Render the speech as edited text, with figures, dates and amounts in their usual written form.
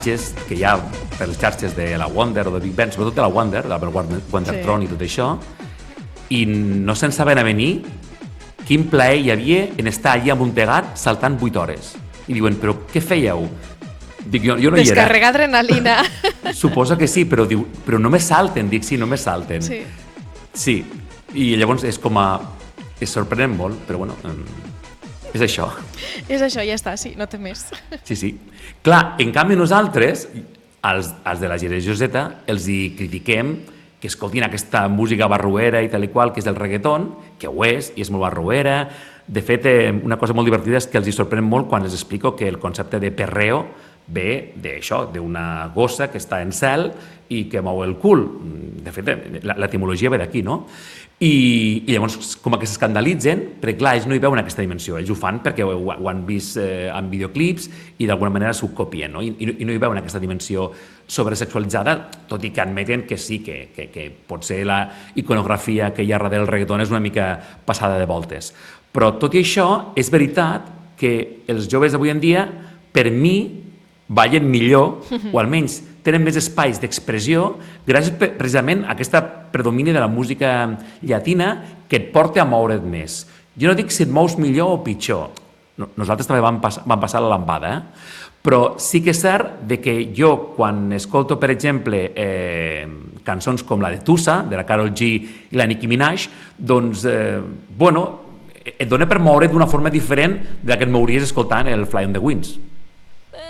que hi ha per les xarxes de la Wonder o de Big Band, sobretot de la Wonder, de la Wondertron i tot això, i no se'n saben a venir quin plaer hi havia en estar allà amuntegat saltant 8 hores. I diuen, però què fèieu? Dic, jo no hi era. Descarregar adrenalina. Suposo que sí, però diu, però no me salten. Dic, sí, no me salten. Sí. I llavors és com a... Es sorprenen molt, però bueno, és això. És això, ja està, sí, no té més. Sí. Clar, en canvi nosaltres, als de la generació Z, els hi critiquem que escoltin aquesta música barruera i tal i qual, que és el reggaeton, que ho és, i és molt barruera. De fet, una cosa molt divertida és que els hi sorprèn molt quan els explico que el concepte de perreo ve d'això, d'una gossa que està en cel i que mou el cul. De fet, l'etimologia ve d'aquí, no? I llavors com que s'escandalitzen, perquè clar, ells no hi veuen aquesta dimensió, ells ho fan perquè ho han vist en videoclips i d'alguna manera s'ho copien, no? I no hi veuen aquesta dimensió sobresexualitzada, tot i que admeten que sí, que potser la iconografia que hi ha darrere del reggaeton és una mica passada de voltes. Però tot i això, és veritat que els joves d'avui en dia, per mi, ballen millor, o almenys tenen més espais d'expressió, gràcies precisament a aquesta predomini de la música llatina que et porta a moure't més. Jo no dic si et mous millor o pitjor, nosaltres també vam passar la lambada, però sí que és cert que jo, quan escolto, per exemple, cançons com la de Tusa, de la Karol G i la Nicki Minaj, doncs, et dona per moure't d'una forma diferent de la que et mouries escoltant el Fly on the Winds.